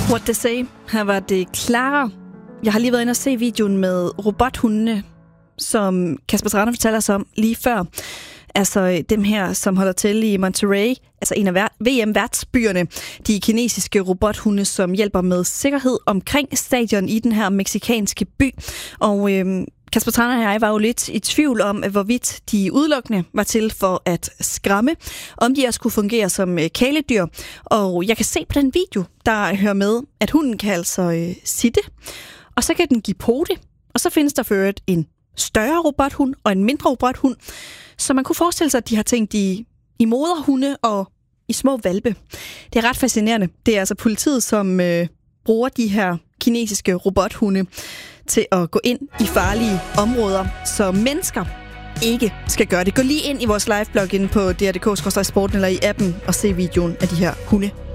What they say. Her var det Clara. Jeg har lige været inde og se videoen med robothundene, som Kasper Thrane fortalte os om lige før. Altså dem her, som holder til i Monterrey, altså en af VM-værtsbyerne. De kinesiske robothunde, som hjælper med sikkerhed omkring stadion i den her meksikanske by. Og Kasper Thrane og jeg var jo lidt i tvivl om, hvorvidt de udelukkende var til for at skræmme, om de også skulle fungere som kæledyr. Og jeg kan se på den video, der hører med, at hunden kan altså sitte, og så kan den give pote. Og så findes der for øvrigt en større robothund og en mindre robothund, så man kunne forestille sig, at de har tænkt i moderhunde og i små hvalpe. Det er ret fascinerende. Det er altså politiet, som bruger de her kinesiske robothunde til at gå ind i farlige områder, så mennesker ikke skal gøre det. Gå lige ind i vores liveblog inde på dr.dk/sporten eller i appen og se videoen af de her hunde.